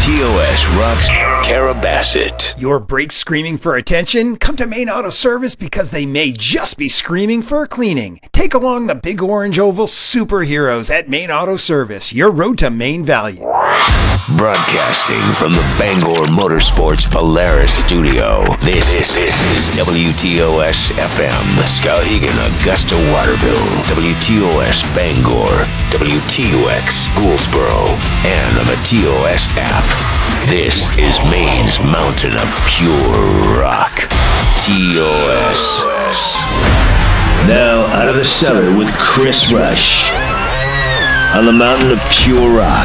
TOS rocks Kara Bassett. Your brakes screaming for attention? Come to Main Auto Service because they may just be screaming for cleaning. Take along the big orange oval superheroes at Main Auto Service, your road to Main value. Broadcasting from the Bangor Motorsports Polaris studio, this is WTOS FM, Skowhegan, Augusta, Waterville, WTOS Bangor, WTUX Gouldsboro, and on the TOS app. This is Maine's mountain of pure rock, TOS. Now out of the cellar with Chris Rush on the mountain of pure rock,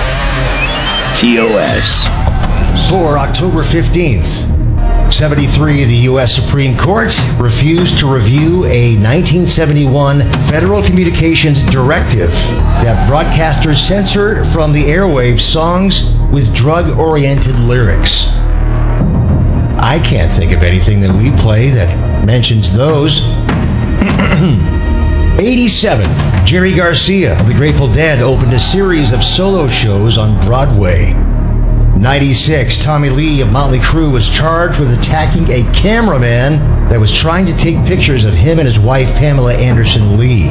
TOS. For October 15th, 73, the U.S. Supreme Court refused to review a 1971 Federal Communications Directive that broadcasters censor from the airwaves songs with drug-oriented lyrics. I can't think of anything that we play that mentions those. 87, Jerry Garcia of the Grateful Dead opened a series of solo shows on Broadway. 96, Tommy Lee of Motley Crue was charged with attacking a cameraman that was trying to take pictures of him and his wife, Pamela Anderson Lee.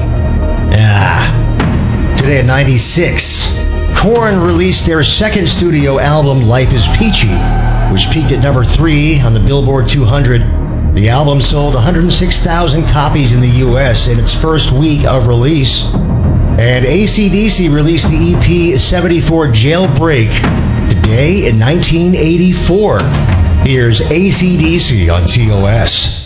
Today at 96, Korn released their second studio album, Life is Peachy, which peaked at number 3 on the Billboard 200. The album sold 106,000 copies in the U.S. in its first week of release. And AC/DC released the EP 74 Jailbreak today in 1984. Here's AC/DC on TOS.